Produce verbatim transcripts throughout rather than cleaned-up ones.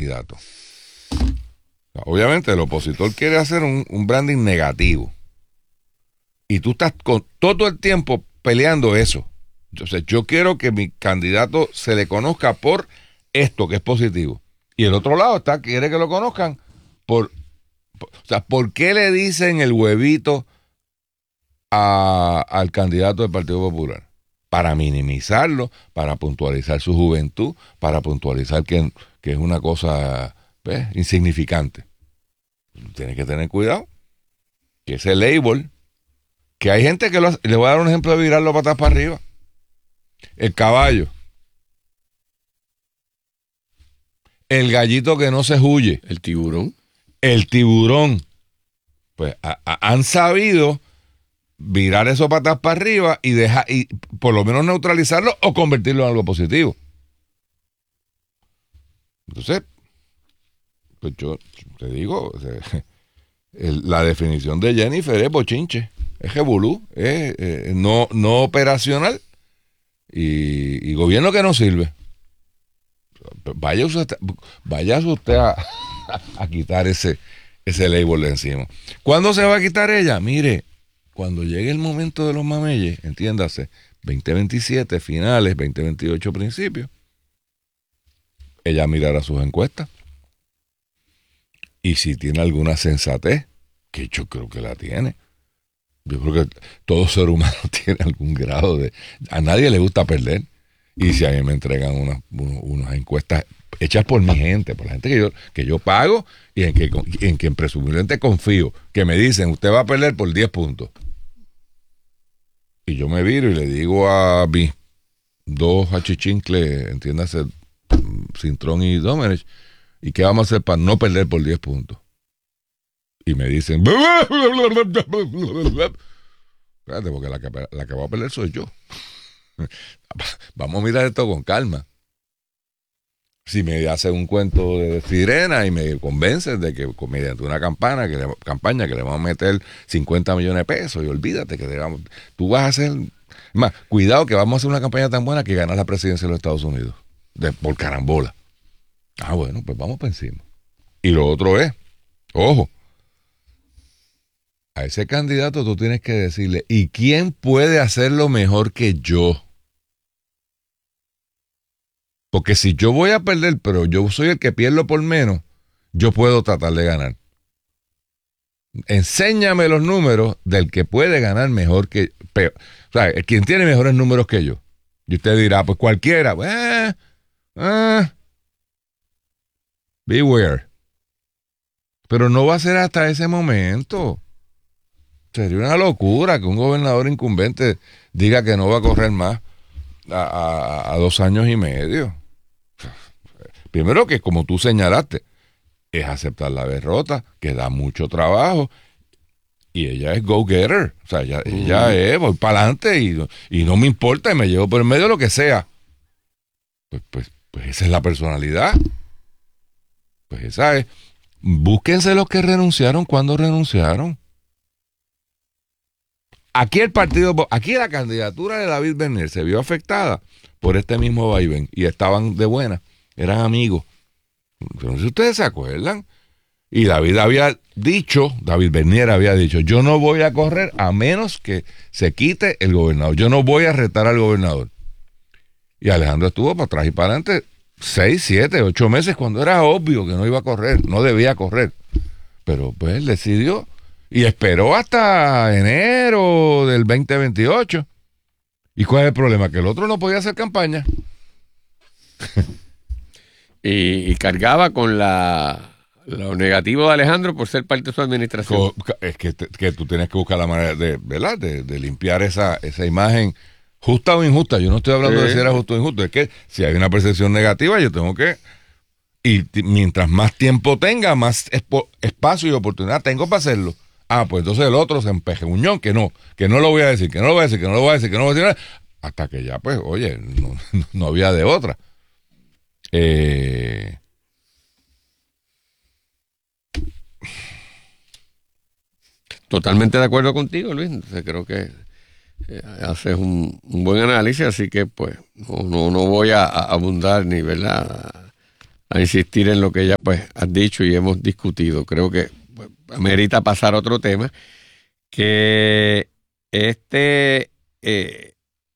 candidato. Obviamente el opositor quiere hacer un, un branding negativo. Y tú estás con, todo el tiempo peleando eso. Entonces yo quiero que mi candidato se le conozca por esto que es positivo. Y el otro lado está, quiere que lo conozcan por, por o sea, ¿por qué le dicen el huevito a, al candidato del Partido Popular? Para minimizarlo, para puntualizar su juventud, para puntualizar que, que es una cosa, ¿ves?, insignificante. Tienes que tener cuidado que ese label, que hay gente que lo hace, le voy a dar un ejemplo de virarlo patas para arriba. El caballo. El gallito que no se huye. El tiburón. El tiburón. Pues a, a, han sabido virar eso patas para arriba y dejar, y por lo menos neutralizarlo o convertirlo en algo positivo. Entonces, pues yo te digo, o sea, el, la definición de Jennifer es bochinche, es revolú, es eh, no, no operacional y, y gobierno que no sirve. Vaya usted, vaya usted a, a, a quitar ese, ese label de encima. ¿Cuándo se va a quitar ella? Mire, cuando llegue el momento de los mameyes, entiéndase, veinte veintisiete finales, veinte veintiocho principios, ella mirará sus encuestas. Y si tiene alguna sensatez, que yo creo que la tiene. Yo creo que todo ser humano tiene algún grado de... A nadie le gusta perder. Y si a mí me entregan unas, unas encuestas hechas por mi gente, por la gente que yo, que yo pago y en, que, en quien presumiblemente confío, que me dicen, usted va a perder por diez puntos. Y yo me viro y le digo a mis dos achichincles, entiéndase, Cintrón y Domenech, ¿y qué vamos a hacer para no perder por diez puntos? Y me dicen, espérate, porque la que, la que va a perder soy yo. Vamos a mirar esto con calma. Si me hacen un cuento de sirena y me convencen de que mediante una campana que le, campaña que le vamos a meter cincuenta millones de pesos, y olvídate que le vamos, tú vas a hacer, más, cuidado que vamos a hacer una campaña tan buena que ganas la presidencia de los Estados Unidos, de, por carambola. Ah, bueno, pues vamos para encima. Y lo otro es, ojo, a ese candidato tú tienes que decirle, ¿y quién puede hacerlo mejor que yo? Porque si yo voy a perder, pero yo soy el que pierdo por menos, yo puedo tratar de ganar. Enséñame los números del que puede ganar mejor que... Peor. O sea, quien tiene mejores números que yo. Y usted dirá, pues cualquiera. Eh, eh, beware. Pero no va a ser hasta ese momento. Sería una locura que un gobernador incumbente diga que no va a correr más a, a, a dos años y medio. Primero que, como tú señalaste, es aceptar la derrota, que da mucho trabajo, y ella es go-getter, o sea, ella, uh-huh. ella es, voy para adelante y, y no me importa, y me llevo por el medio lo que sea. Pues, pues, pues esa es la personalidad. Pues esa es. Búsquense los que renunciaron cuando renunciaron. Aquí el partido, aquí la candidatura de David Bernier se vio afectada por este mismo vaivén y estaban de buena, eran amigos. No sé si ustedes se acuerdan. Y David había dicho, David Bernier había dicho, yo no voy a correr a menos que se quite el gobernador. Yo no voy a retar al gobernador. Y Alejandro estuvo para atrás y para adelante seis, siete, ocho meses cuando era obvio que no iba a correr, no debía correr. Pero pues él decidió y esperó hasta enero del veinte veintiocho. ¿Y cuál es el problema? Que el otro no podía hacer campaña. y, y cargaba con la lo negativo de Alejandro por ser parte de su administración. Es que, que tú tienes que buscar la manera de, ¿verdad? de, de limpiar esa, esa imagen justa o injusta. Yo no estoy hablando sí. de si era justo o injusto. Es que si hay una percepción negativa, yo tengo que... Y t- mientras más tiempo tenga, más espo- espacio y oportunidad tengo para hacerlo. Ah, pues entonces el otro se empejuñó, que no, que no lo voy a decir, que no lo voy a decir, que no lo voy a decir, que no lo voy a decir. Hasta que ya, pues, oye, no, no había de otra. Eh... Totalmente de acuerdo contigo, Luis. Entonces creo que eh, haces un, un buen análisis, así que pues no, no, no voy a, a abundar ni, ¿verdad?, a insistir en lo que ya pues has dicho y hemos discutido. Creo que pues, amerita pasar a otro tema, que este, eh,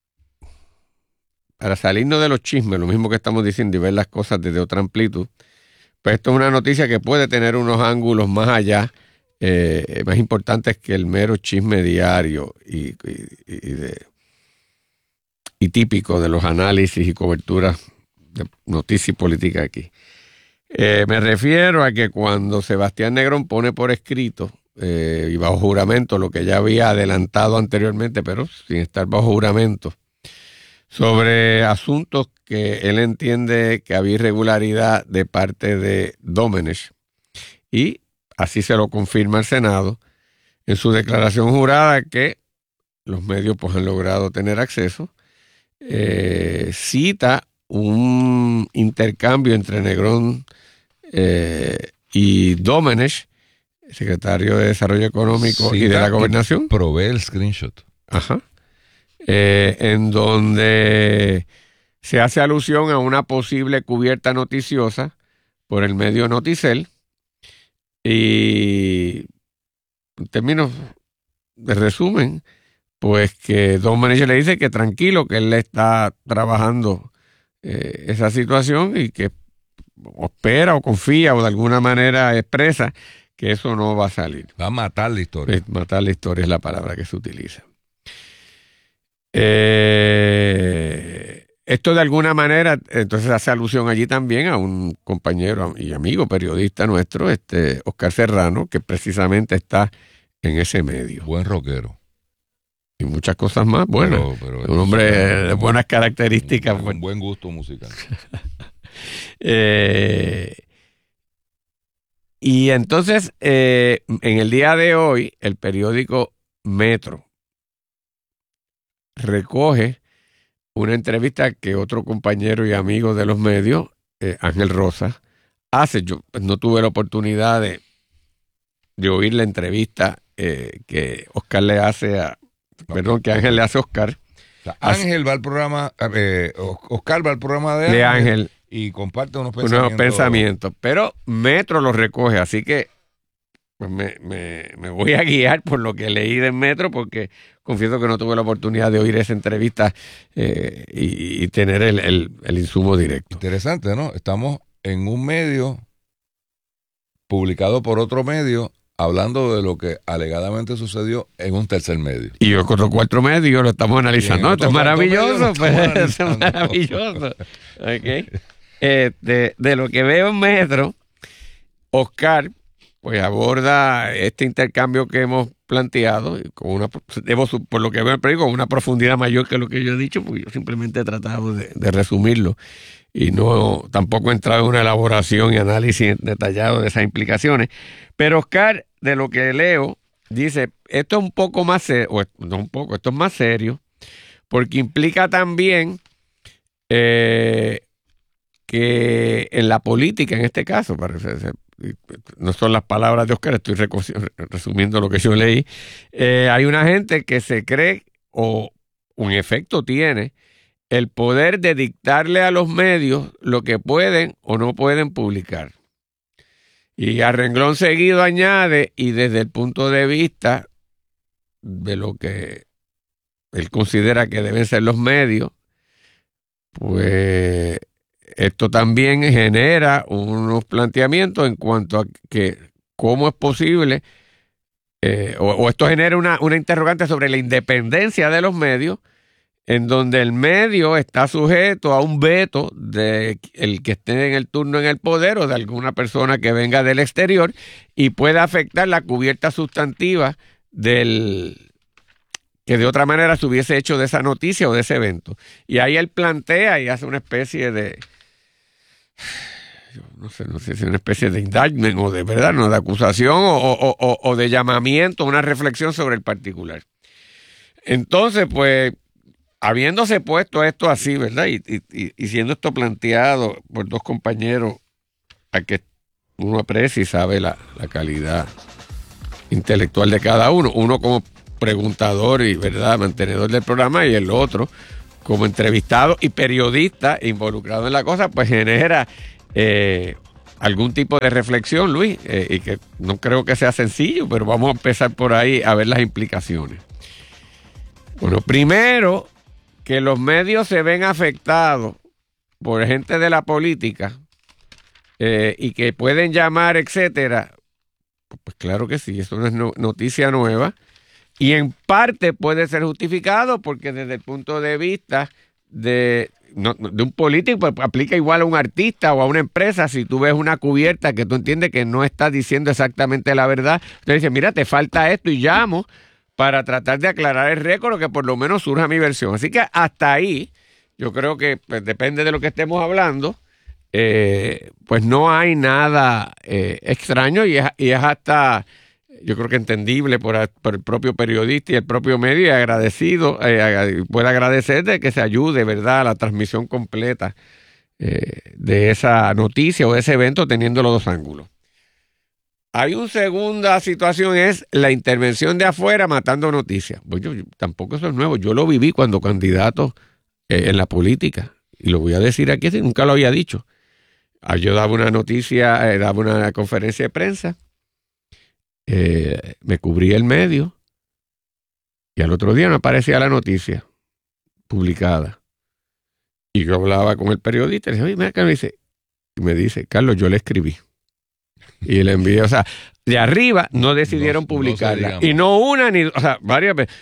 para salirnos de los chismes, lo mismo que estamos diciendo y ver las cosas desde otra amplitud, pues esto es una noticia que puede tener unos ángulos más allá, eh, más importantes que el mero chisme diario y, y, y, de, y típico de los análisis y coberturas de noticia y política aquí. Eh, me refiero a que cuando Sebastián Negrón pone por escrito eh, y bajo juramento lo que ya había adelantado anteriormente, pero sin estar bajo juramento, sobre asuntos que él entiende que había irregularidad de parte de Domenech, y así se lo confirma el Senado en su declaración jurada que los medios pues, han logrado tener acceso, eh, cita un intercambio entre Negrón eh, y Domenech, secretario de Desarrollo Económico sí, y de la Gobernación. Probé el screenshot. Ajá. Eh, en donde se hace alusión a una posible cubierta noticiosa por el medio Noticel, y en términos de resumen, pues que Domenech le dice que tranquilo, que él le está trabajando eh, esa situación y que espera o confía o de alguna manera expresa que eso no va a salir. Va a matar la historia. Eh, matar la historia es la palabra que se utiliza. Eh, esto de alguna manera entonces hace alusión allí también a un compañero y amigo periodista nuestro, este Oscar Serrano, que precisamente está en ese medio. Buen rockero. Y muchas cosas más. Bueno, pero, pero un hombre de buenas características. Un, un buen gusto musical. eh, y entonces, eh, en el día de hoy, el periódico Metro recoge una entrevista que otro compañero y amigo de los medios, eh, Ángel Rosa, hace. Yo no tuve la oportunidad de, de oír la entrevista eh, que Oscar le hace a, okay. perdón, que Ángel le hace a Oscar. O sea, Ángel va al programa, eh, Oscar va al programa de Ángel, de Ángel y comparte unos pensamientos. Unos pensamientos, pero Metro los recoge, así que pues me, me, me voy a guiar por lo que leí de Metro, porque confieso que no tuve la oportunidad de oír esa entrevista eh, y, y tener el, el, el insumo directo. Interesante, ¿no? Estamos en un medio publicado por otro medio hablando de lo que alegadamente sucedió en un tercer medio. Y yo con los cuatro medios lo estamos analizando. ¿No? Esto es maravilloso, pues, esto es maravilloso. Okay. Eh, de, de lo que veo en Metro, Oscar pues aborda este intercambio que hemos planteado con una, debo, por lo que veo en el periódico, con una profundidad mayor que lo que yo he dicho, porque yo simplemente he tratado de, de resumirlo y no tampoco he entrado en una elaboración y análisis detallado de esas implicaciones. Pero Oscar, de lo que leo, dice, esto es un poco más serio, o no un poco, esto es más serio, porque implica también eh, que en la política, en este caso, parece ser, no son las palabras de Oscar, estoy resumiendo lo que yo leí, eh, hay una gente que se cree o, o en efecto tiene el poder de dictarle a los medios lo que pueden o no pueden publicar. Y a renglón seguido añade, y desde el punto de vista de lo que él considera que deben ser los medios, pues esto también genera unos planteamientos en cuanto a que cómo es posible, eh, o, o esto genera una, una interrogante sobre la independencia de los medios, en donde el medio está sujeto a un veto de el que esté en el turno en el poder o de alguna persona que venga del exterior y pueda afectar la cubierta sustantiva del que de otra manera se hubiese hecho de esa noticia o de ese evento. Y ahí él plantea y hace una especie de no sé, no sé si es una especie de indictment o de verdad, no de acusación o, o, o, o de llamamiento, una reflexión sobre el particular. Entonces, pues, habiéndose puesto esto así, ¿verdad? Y, y, y siendo esto planteado por dos compañeros a que uno aprecia y sabe la, la calidad intelectual de cada uno, uno como preguntador y, ¿verdad?, mantenedor del programa, y el otro como entrevistado y periodista involucrado en la cosa, pues genera eh, algún tipo de reflexión, Luis, eh, y que no creo que sea sencillo, pero vamos a empezar por ahí a ver las implicaciones. Bueno, primero, que los medios se ven afectados por gente de la política eh, y que pueden llamar, etcétera. Pues claro que sí, eso no es no, noticia nueva. Y en parte puede ser justificado porque desde el punto de vista de, no, de un político, pues aplica igual a un artista o a una empresa. Si tú ves una cubierta que tú entiendes que no está diciendo exactamente la verdad, te dice, mira, te falta esto y llamo para tratar de aclarar el récord o que por lo menos surja mi versión. Así que hasta ahí, yo creo que pues, depende de lo que estemos hablando, eh, pues no hay nada eh, extraño y es, y es hasta, yo creo que entendible por, por el propio periodista y el propio medio y agradecido, eh, puede agradecer de que se ayude, ¿verdad?, a la transmisión completa eh, de esa noticia o de ese evento teniendo los dos ángulos. Hay una segunda situación, es la intervención de afuera matando noticias. Pues yo, yo, tampoco eso es nuevo. Yo lo viví cuando candidato eh, en la política. Y lo voy a decir aquí, nunca lo había dicho. Yo daba una noticia, eh, daba una conferencia de prensa, eh, me cubría el medio y al otro día me aparecía la noticia publicada. Y yo hablaba con el periodista y le dije, oye, mira, ¿qué me dice? Y me dice, Carlos, yo le escribí. Y le envié, o sea, de arriba no decidieron no, publicarla. No y no una ni, o sea, varias veces.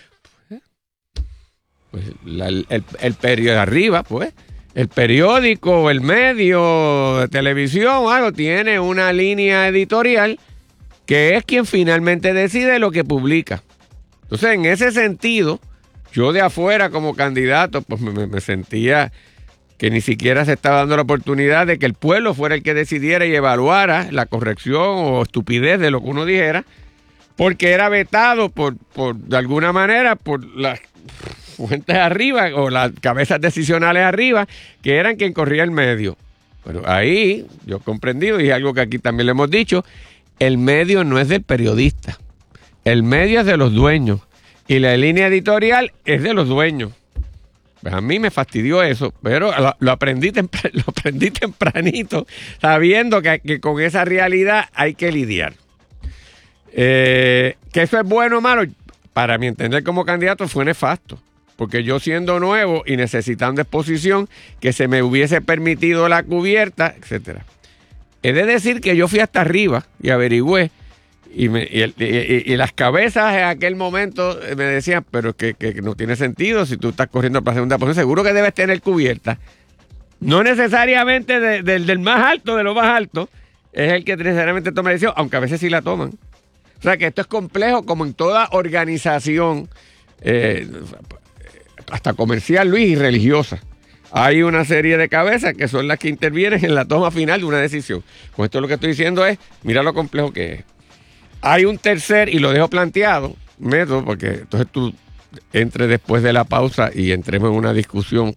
Pues la, el, el periódico de arriba, pues, el periódico, el medio de televisión, algo, tiene una línea editorial que es quien finalmente decide lo que publica. Entonces, en ese sentido, yo de afuera como candidato, pues me, me sentía que ni siquiera se estaba dando la oportunidad de que el pueblo fuera el que decidiera y evaluara la corrección o estupidez de lo que uno dijera, porque era vetado por, por de alguna manera, por las fuentes arriba o las cabezas decisionales arriba, que eran quien corría el medio. Pero ahí yo he comprendido, y es algo que aquí también le hemos dicho, el medio no es del periodista, el medio es de los dueños, y la línea editorial es de los dueños. Pues a mí me fastidió eso, pero lo, lo, aprendí, tempr- lo aprendí tempranito, sabiendo que, que con esa realidad hay que lidiar. Eh, que eso es bueno o malo, para mi entender como candidato fue nefasto, porque yo siendo nuevo y necesitando exposición, que se me hubiese permitido la cubierta, etcétera. He de decir que yo fui hasta arriba y averigüé, Y, me, y, el, y, y las cabezas en aquel momento me decían, pero que, que no tiene sentido si tú estás corriendo para segunda posición, seguro que debes tener cubierta. No necesariamente de, de, del más alto, de lo más alto, es el que necesariamente toma la decisión, aunque a veces sí la toman. O sea que esto es complejo como en toda organización, eh, hasta comercial, Luis, y religiosa. Hay una serie de cabezas que son las que intervienen en la toma final de una decisión. Con esto lo que estoy diciendo es, mira lo complejo que es. Hay un tercer, y lo dejo planteado, método, porque entonces tú entres después de la pausa y entremos en una discusión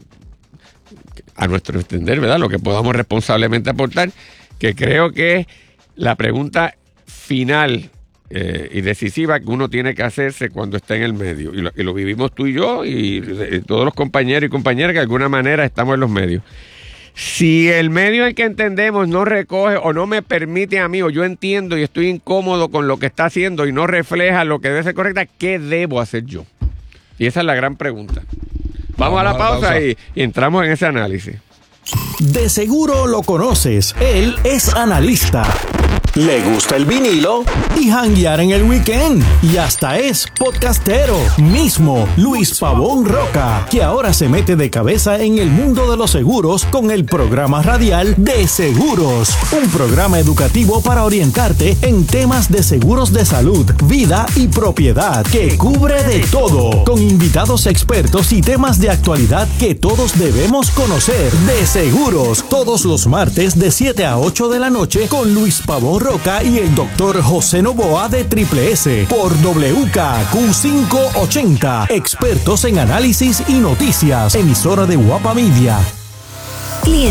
a nuestro entender, ¿verdad? Lo que podamos responsablemente aportar, que creo que es la pregunta final eh, y decisiva que uno tiene que hacerse cuando está en el medio. Y lo, y lo vivimos tú y yo y, y todos los compañeros y compañeras que de alguna manera estamos en los medios. Si el medio en que entendemos no recoge o no me permite a mí, o yo entiendo y estoy incómodo con lo que está haciendo y no refleja lo que debe ser correcta, ¿qué debo hacer yo? Y esa es la gran pregunta. Vamos, Vamos a la a pausa, pausa. Y, y entramos en ese análisis. De seguro lo conoces. Él es analista. Le gusta el vinilo y janguear en el weekend. Y hasta es podcastero. Mismo Luis Pavón Roca, que ahora se mete de cabeza en el mundo de los seguros con el programa radial De Seguros. Un programa educativo para orientarte en temas de seguros de salud, vida y propiedad, que cubre de todo. Con invitados expertos y temas de actualidad que todos debemos conocer. De Seguros, todos los martes de siete a ocho de la noche con Luis Pavón Roca y el doctor José Novoa de Triple S por W K Q quinientos ochenta. Expertos en análisis y noticias. Emisora de Guapa Media. Cliente de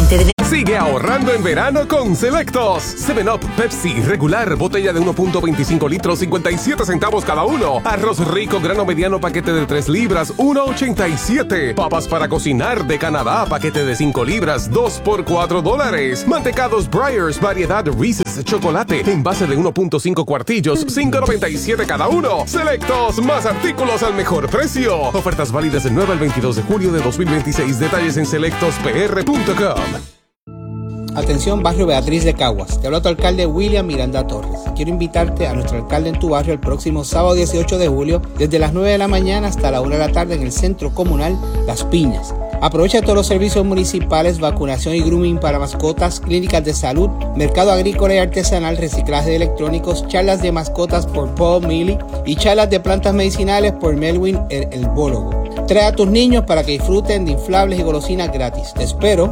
Sigue ahorrando en verano con Selectos. seven up, Pepsi, regular, botella de uno punto veinticinco litros, cincuenta y siete centavos cada uno. Arroz rico, grano mediano, paquete de tres libras, uno ochenta y siete. Papas para cocinar de Canadá, paquete de cinco libras, dos por cuatro dólares. Mantecados Breyers, variedad Reese's, chocolate, envase de uno punto cinco cuartillos, cinco noventa y siete cada uno. Selectos, más artículos al mejor precio. Ofertas válidas del nueve al veintidós de julio de dos mil veintiséis. Detalles en selectos p r punto com. Atención, barrio Beatriz de Caguas. Te habla tu alcalde William Miranda Torres. Quiero invitarte a nuestro alcalde en tu barrio el próximo sábado dieciocho de julio, desde las nueve de la mañana hasta la una de la tarde en el Centro Comunal Las Piñas. Aprovecha todos los servicios municipales, vacunación y grooming para mascotas, clínicas de salud, mercado agrícola y artesanal, reciclaje de electrónicos, charlas de mascotas por Paul Mealy y charlas de plantas medicinales por Melwin el Herbólogo. Trae a tus niños para que disfruten de inflables y golosinas gratis. Te espero.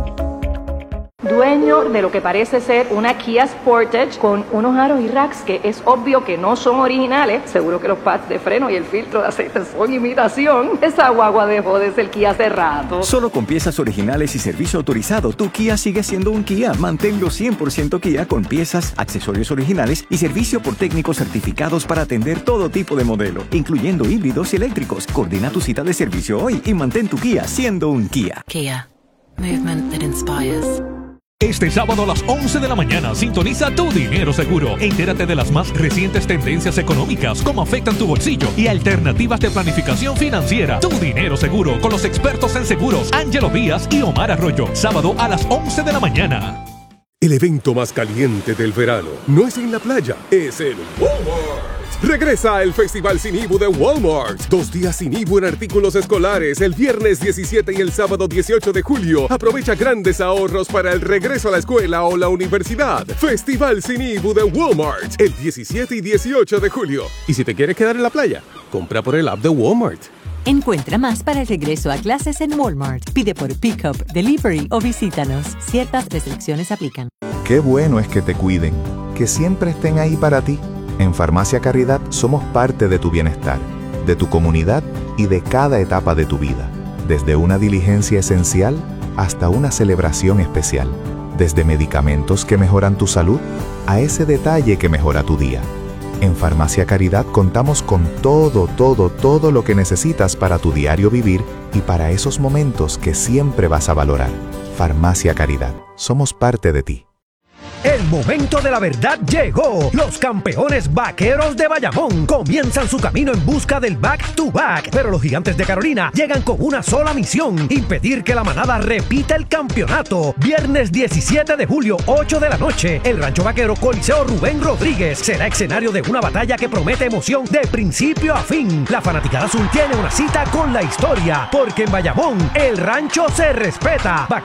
Dueño de lo que parece ser una Kia Sportage con unos aros y racks que es obvio que no son originales. Seguro que los pads de freno y el filtro de aceite son imitación. Esa guagua dejó de ser Kia hace rato. Solo con piezas originales y servicio autorizado, tu Kia sigue siendo un Kia. Manténlo cien por ciento Kia con piezas, accesorios originales y servicio por técnicos certificados para atender todo tipo de modelo, incluyendo híbridos y eléctricos. Coordina tu cita de servicio hoy y mantén tu Kia siendo un Kia. Kia. Movement that inspires. Este sábado a las once de la mañana sintoniza Tu Dinero Seguro. Entérate de las más recientes tendencias económicas, cómo afectan tu bolsillo y alternativas de planificación financiera. Tu Dinero Seguro con los expertos en seguros Ángelo Díaz y Omar Arroyo. Sábado a las once de la mañana. El evento más caliente del verano no es en la playa, es en Walmart. Regresa el Festival Sin I B U de Walmart. Dos días sin I B U en artículos escolares el viernes diecisiete y el sábado dieciocho de julio. Aprovecha grandes ahorros para el regreso a la escuela o la universidad. Festival Sin I B U de Walmart el diecisiete y dieciocho de julio. Y si te quieres quedar en la playa, compra por el app de Walmart. Encuentra más para el regreso a clases en Walmart. Pide por Pickup, Delivery o visítanos. Ciertas restricciones aplican. Qué bueno es que te cuiden, que siempre estén ahí para ti. En Farmacia Caridad somos parte de tu bienestar, de tu comunidad y de cada etapa de tu vida. Desde una diligencia esencial hasta una celebración especial. Desde medicamentos que mejoran tu salud a ese detalle que mejora tu día. En Farmacia Caridad contamos con todo, todo, todo lo que necesitas para tu diario vivir y para esos momentos que siempre vas a valorar. Farmacia Caridad. Somos parte de ti. El momento de la verdad llegó. Los campeones vaqueros de Bayamón comienzan su camino en busca del back-to-back. Pero los gigantes de Carolina llegan con una sola misión: impedir que la manada repita el campeonato. Viernes diecisiete de julio, ocho de la noche, el Rancho Vaquero Coliseo Rubén Rodríguez será escenario de una batalla que promete emoción de principio a fin. La fanaticada azul tiene una cita con la historia, porque en Bayamón el rancho se respeta. Vaqueros